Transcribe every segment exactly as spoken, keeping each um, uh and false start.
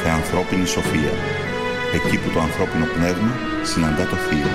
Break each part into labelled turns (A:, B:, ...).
A: Θεανθρώπινη σοφία, εκεί που το ανθρώπινο πνεύμα συναντά το θείο.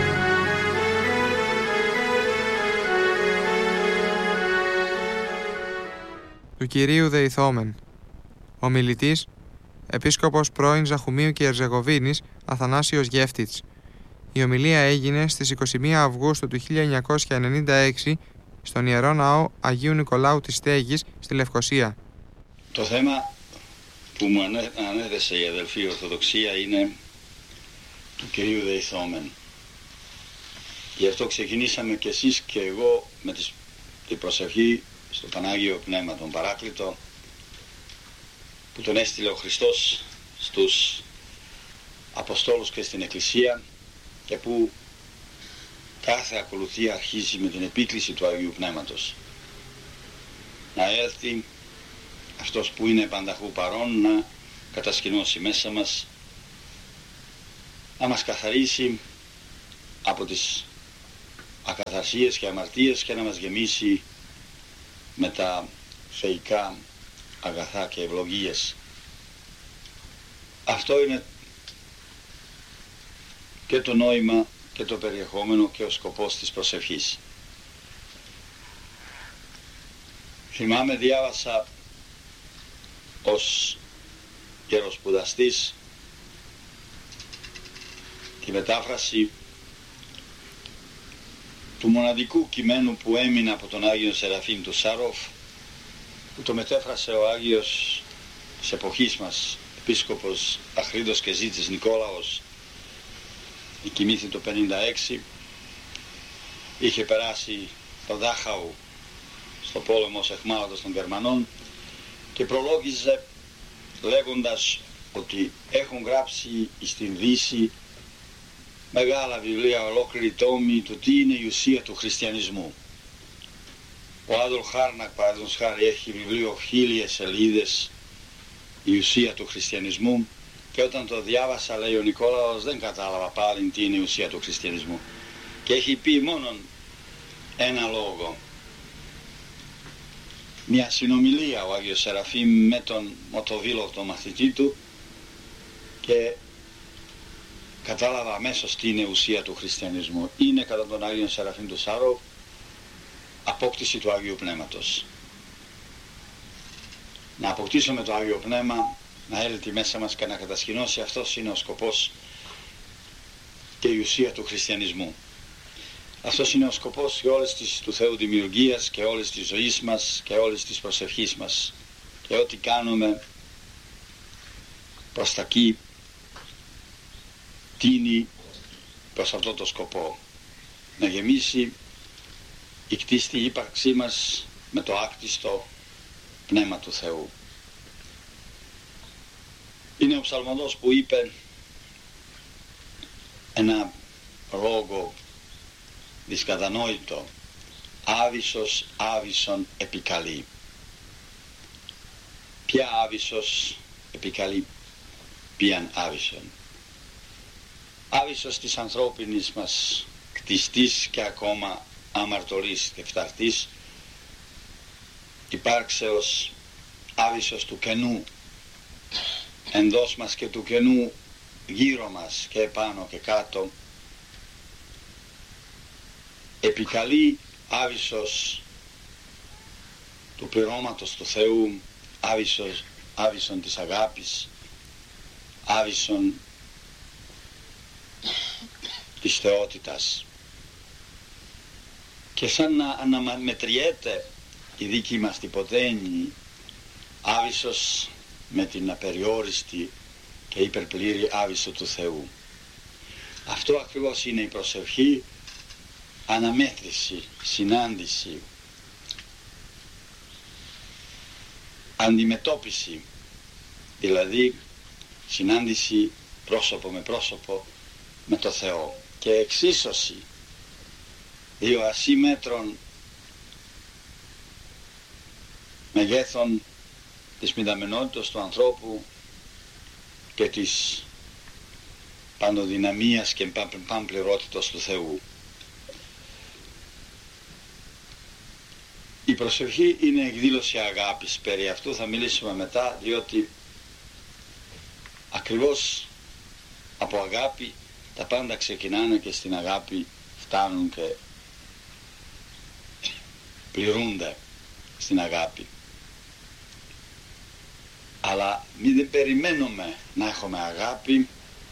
B: Του Κυρίου δεηθόμεν. Ομιλητής, Επίσκοπος πρώην Ζαχουμίου και Ερζεγοβίνης, Αθανάσιος Γεύτιτς. Η ομιλία έγινε στις είκοσι μία Αυγούστου του χίλια εννιακόσια ενενήντα έξι στον Ιερό Ναό Αγίου Νικολάου της Στέγης στη Λευκοσία.
C: Το θέμα που μου ανέθεσε η αδελφή Ορθοδοξία είναι του Κυρίου δεηθόμεν. Γι' αυτό ξεκινήσαμε και εσείς και εγώ με την προσευχή στο Πανάγιο Πνεύμα τον Παράκλητο, που τον έστειλε ο Χριστός στους Αποστόλους και στην Εκκλησία και που κάθε ακολουθία αρχίζει με την επίκληση του Αγίου Πνεύματος. Να έλθει αυτός που είναι πανταχού παρόν να κατασκηνώσει μέσα μας, να μας καθαρίσει από τις ακαθαρσίες και αμαρτίες και να μας γεμίσει με τα θεϊκά αγαθά και ευλογίες. Αυτό είναι και το νόημα και το περιεχόμενο και ο σκοπός της προσευχής. Θυμάμαι, διάβασα ως γεροσπουδαστής τη μετάφραση του μοναδικού κειμένου που έμεινε από τον Άγιο Σεραφείμ του Σάροφ, που το μετέφρασε ο Άγιος της εποχής μας, Επίσκοπος Αχρίδος και Ζήτσης Νικόλαος. Κοιμήθη το πενήντα έξι, είχε περάσει το Δάχαου στο πόλεμο ως αιχμάλωτος των Γερμανών και προλόγιζε λέγοντας ότι έχουν γράψει στην Δύση μεγάλα βιβλία, ολόκληρη τόμοι του τι είναι η ουσία του χριστιανισμού. Ο Άντολφ Χάρνακ, παραδείγματος χάρη, έχει βιβλίο χίλιες σελίδες, η ουσία του χριστιανισμού, και όταν το διάβασα, λέει ο Νικόλαος, δεν κατάλαβα πάλι τι είναι η ουσία του χριστιανισμού. Και έχει πει μόνον ένα λόγο. Μια συνομιλία ο Άγιος Σεραφείμ με τον Μοτοβίλο, τον μαθητή του, και κατάλαβα αμέσως τι είναι η ουσία του χριστιανισμού. Είναι, κατά τον Άγιο Σεραφείμ του Σάροφ, απόκτηση του Αγίου Πνεύματος. Να αποκτήσουμε το Άγιο Πνεύμα, να έλθει μέσα μας και να κατασκηνώσει, αυτός είναι ο σκοπός και η ουσία του χριστιανισμού. Αυτός είναι ο σκοπός και όλες τις του Θεού δημιουργίας και όλες της ζωής μας και όλες της προσευχής μας. Και ό,τι κάνουμε προς τα εκεί τίνει προς αυτό το σκοπό. Να γεμίσει η κτίστη ύπαρξή μας με το άκτιστο Πνεύμα του Θεού. Είναι ο ψαλμοδός που είπε ένα λόγο δυσκατανόητο: άβυσσος άβυσσον επικαλεί. Ποια άβυσσος επικαλεί ποιαν άβυσσον? Άβυσσος της ανθρώπινης μας κτιστής και ακόμα αμαρτωλής και φθαρτής, υπάρξεως άβυσσος του κενού εντός μας και του κενού γύρω μας και επάνω και κάτω. Επικαλεί άβυσσος του πληρώματος του Θεού, άβυσσος, άβυσσον της αγάπης, άβυσσον της θεότητας. Και σαν να αναμετριέται η δική μας τυποδένη άβυσσος με την απεριόριστη και υπερπλήρη άβυσσο του Θεού. Αυτό ακριβώς είναι η προσευχή, αναμέτρηση, συνάντηση, αντιμετώπιση, δηλαδή συνάντηση πρόσωπο με πρόσωπο με το Θεό, και εξίσωση δύο ασύμετρων μεγέθων της μηδαμινότητας του ανθρώπου και της παντοδυναμίας και πανπληρότητας του Θεού. Η προσευχή είναι εκδήλωση αγάπης. Περί αυτού θα μιλήσουμε μετά, διότι ακριβώς από αγάπη τα πάντα ξεκινάνε και στην αγάπη φτάνουν και πληρούνται στην αγάπη. Αλλά μην δεν περιμένουμε να έχουμε αγάπη,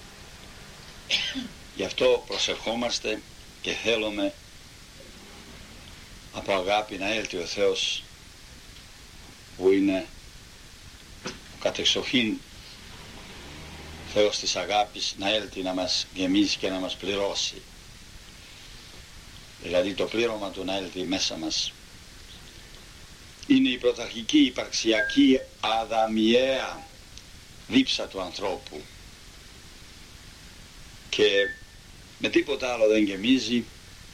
C: γι' αυτό προσευχόμαστε και θέλουμε από αγάπη να έλθει ο Θεός που είναι ο κατεξοχήν Θεός της αγάπης, να έλθει να μας γεμίσει και να μας πληρώσει. Δηλαδή το πλήρωμα του να έλθει μέσα μας. Είναι η πρωταρχική υπαρξιακή αδαμιαία δίψα του ανθρώπου και με τίποτα άλλο δεν γεμίζει.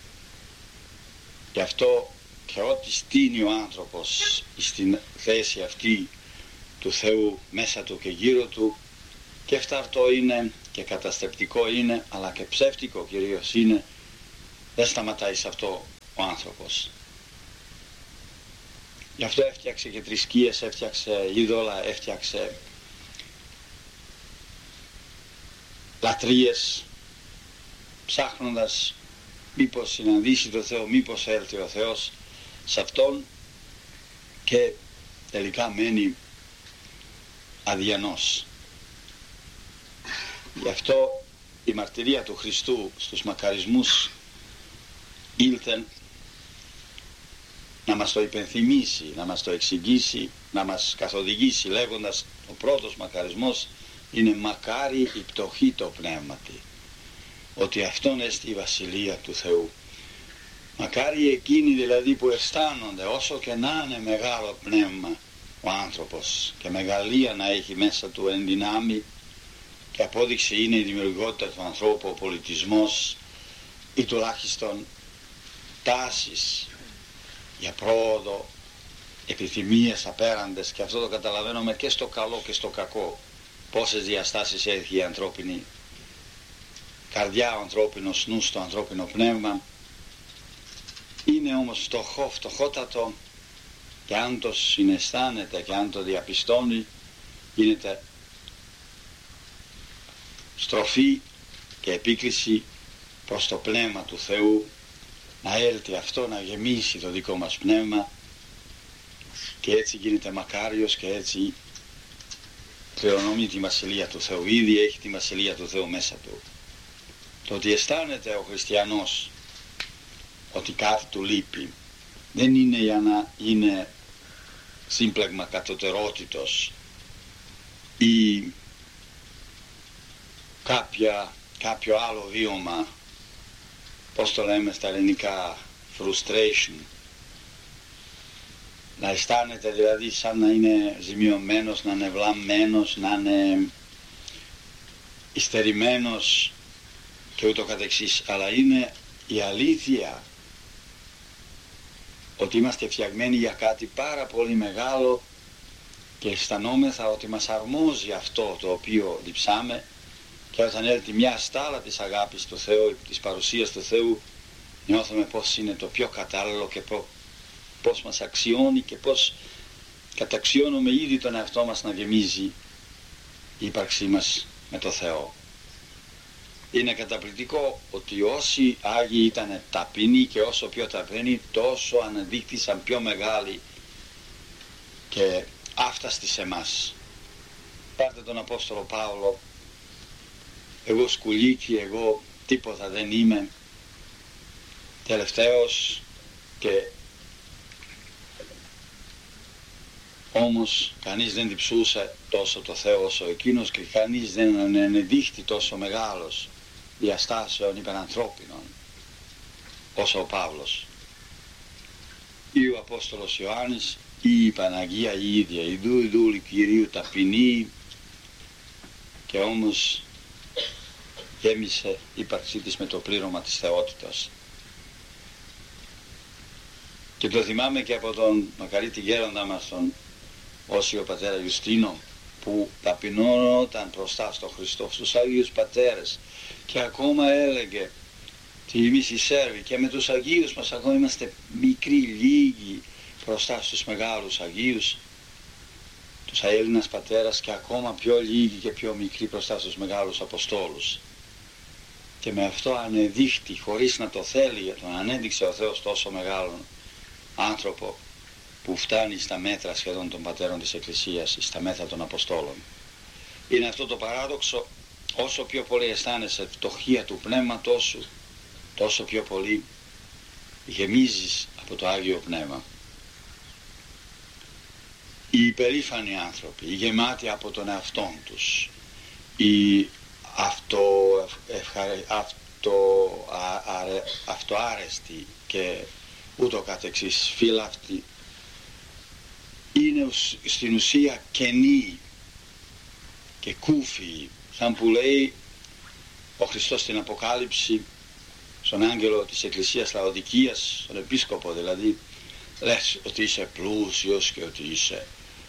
C: Γι' αυτό και ό,τι στείνει ο άνθρωπος στην θέση αυτή του Θεού μέσα του και γύρω του, και φταρτό είναι και καταστρεπτικό είναι, αλλά και ψεύτικο κυρίως είναι, δεν σταματάει σε αυτό ο άνθρωπος. Γι' αυτό έφτιαξε και θρησκείες, έφτιαξε είδωλα, έφτιαξε λατρείες, ψάχνοντας μήπως συναντήσει το Θεό, μήπως έρθει ο Θεός σε αυτόν, και τελικά μένει αδιανός. Γι' αυτό η μαρτυρία του Χριστού στους μακαρισμούς ήλθε να μας το υπενθυμίσει, να μας το εξηγήσει, να μας καθοδηγήσει, λέγοντας ο πρώτος μακαρισμός είναι «Μακάρι η πτωχή το πνεύματι», ότι αυτόν εστί η Βασιλεία του Θεού. Μακάρι εκείνοι δηλαδή που αισθάνονται, όσο και να είναι μεγάλο πνεύμα ο άνθρωπος και μεγαλεία να έχει μέσα του εν δυνάμει, και απόδειξη είναι η δημιουργικότητα του ανθρώπου, ο πολιτισμός ή τουλάχιστον τάσεις για πρόοδο, επιθυμίες απέραντες, και αυτό το καταλαβαίνουμε και στο καλό και στο κακό, πόσες διαστάσεις έχει η ανθρώπινη καρδιά, ο ανθρώπινος νους, το ανθρώπινο πνεύμα. Είναι όμως φτωχό, φτωχότατο, και αν το συναισθάνεται και αν το διαπιστώνει, γίνεται στροφή και επίκριση προς το πνεύμα του Θεού, να έλθει αυτό να γεμίσει το δικό μας πνεύμα, και έτσι γίνεται μακάριος και έτσι κληρονομεί τη Βασιλεία του Θεού. Ήδη έχει τη Βασιλεία του Θεού μέσα του. Το ότι αισθάνεται ο χριστιανός ότι κάτι του λείπει δεν είναι για να είναι σύμπλεγμα κατωτερότητος ή κάποια, κάποιο άλλο βίωμα, πώς το λέμε στα ελληνικά, frustration, να αισθάνεται δηλαδή σαν να είναι ζημιωμένος, να είναι βλαμμένος, να είναι υστερημένος και ούτω καθεξής. Αλλά είναι η αλήθεια ότι είμαστε φτιαγμένοι για κάτι πάρα πολύ μεγάλο και αισθανόμεθα ότι μας αρμόζει αυτό το οποίο διψάμε, και όταν έρθει μια στάλα της αγάπης του Θεού, της παρουσίας του Θεού, νιώθουμε πως είναι το πιο κατάλληλο και πως μας αξιώνει και πως καταξιώνουμε ήδη τον εαυτό μας να γεμίζει η ύπαρξή μας με το Θεό. Είναι καταπληκτικό ότι όσοι Άγιοι ήταν ταπεινοί, και όσο πιο ταπεινοί τόσο αναδείχθησαν πιο μεγάλοι και άφταστοι σε εμάς. Πάρτε τον Απόστολο Παύλο, εγώ σκουλίκι, εγώ τίποτα δεν είμαι, τελευταίος, και όμως κανείς δεν διψούσε τόσο το Θεό όσο εκείνος, και κανείς δεν ενεδείχθη τόσο μεγάλος διαστάσεων υπερανθρώπινων όσο ο Παύλος ή ο Απόστολος Ιωάννης ή η Παναγία η ίδια, η δούλη δούλη Κυρίου ταπεινή, και όμως γέμισε η ύπαρξή της με το πλήρωμα της θεότητας. Και το θυμάμαι και από τον μακαρίτη γέροντα μας, τον Όσιο πατέρα Ιουστίνο, που ταπεινώνονταν μπροστά στον Χριστό, στους Αγίους Πατέρες, και ακόμα έλεγε τι εμείς οι Σέρβοι και με τους Αγίους μας ακόμα είμαστε μικροί, λίγοι μπροστά στους μεγάλους Αγίους. τους Έλληνας πατέρας και ακόμα πιο λίγοι και πιο μικροί μπροστά στους μεγάλους Αποστόλους. Και με αυτό ανεδείχτη, χωρίς να το θέλει, για τον ανέδειξε ο Θεός τόσο μεγάλον άνθρωπο που φτάνει στα μέτρα σχεδόν των πατέρων της Εκκλησίας, στα μέτρα των Αποστόλων. Είναι αυτό το παράδοξο, όσο πιο πολύ αισθάνεσαι φτωχία του πνεύματός σου, τόσο πιο πολύ γεμίζεις από το Άγιο Πνεύμα. Οι υπερήφανοι άνθρωποι, οι γεμάτοι από τον εαυτόν τους, οι αυτο, ευχαρε, αυτο, α, αρε, αυτοάρεστοι και ούτω καθεξής φύλαυτοι, είναι στην ουσία κενοί και κούφοι, σαν που λέει ο Χριστός στην Αποκάλυψη στον άγγελο της Εκκλησίας Λαοδικίας, στον επίσκοπο δηλαδή, λες ότι είσαι πλούσιος και ότι είσαι,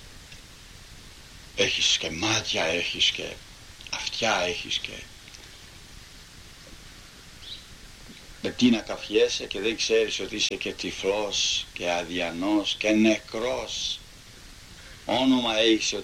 C: έχεις και μάτια, έχεις και αυτιά, έχεις και με τι να καφιέσαι και δεν ξέρεις ότι είσαι και τυφλός και αδιανός και νεκρός. Όνομα έχεις ότι